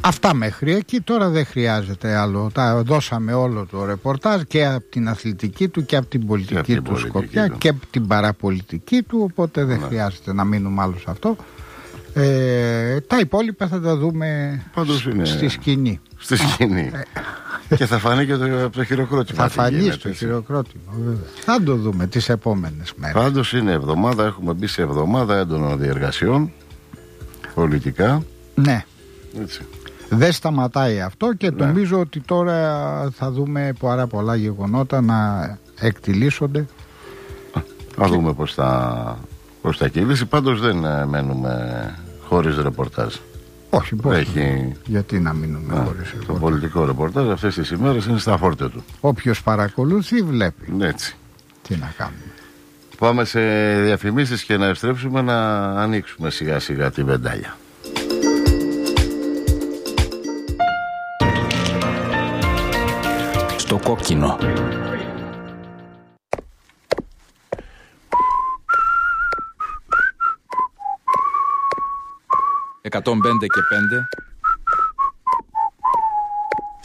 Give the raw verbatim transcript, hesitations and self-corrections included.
Αυτά μέχρι εκεί, τώρα δεν χρειάζεται άλλο. Τα δώσαμε όλο το ρεπορτάζ και από την αθλητική του και από την πολιτική την του πολιτική σκοπιά του. και από την παραπολιτική του, οπότε δεν Ναι. χρειάζεται να μείνουμε άλλο σε αυτό. Ε, τα υπόλοιπα θα τα δούμε Πάντως είναι... στη σκηνή. Στη σκηνή. Και θα φανεί και το, από το χειροκρότημα. Θα τι φανεί γίνεται, στο έτσι. χειροκρότημα, βέβαια. Θα το δούμε τις επόμενες μέρες. Πάντως είναι εβδομάδα, έχουμε μπει σε εβδομάδα έντονων διεργασιών πολιτικά. Ναι. Έτσι. Δεν σταματάει αυτό και Ναι. νομίζω ότι τώρα θα δούμε πάρα πολλά γεγονότα να εκτιλήσονται. Θα δούμε πώς θα, πώς θα κυλήσει. Πάντως δεν ε, μένουμε χωρίς ρεπορτάζ. Όχι, πώς. Έχει... Γιατί να μείνουμε Α, χωρίς το ρεπορτάζ. πολιτικό ρεπορτάζ αυτές τις ημέρες είναι στα φόρτε του. Όποιος παρακολουθεί βλέπει. Έτσι. Τι να κάνουμε. Πάμε σε διαφημίσεις και να επιστρέψουμε να ανοίξουμε σιγά σιγά τη βεντάλια. Στο κόκκινο. εκατόν πέντε και πέντε